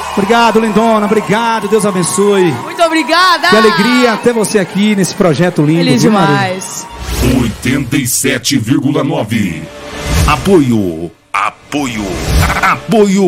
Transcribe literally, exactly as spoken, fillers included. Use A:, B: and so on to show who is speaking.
A: Obrigado, lindona, obrigado, Deus abençoe.
B: Muito obrigada.
A: Que alegria ter você aqui nesse projeto lindo.
B: Feliz demais.
C: oitenta e sete vírgula nove. Apoio. Apoio. Apoio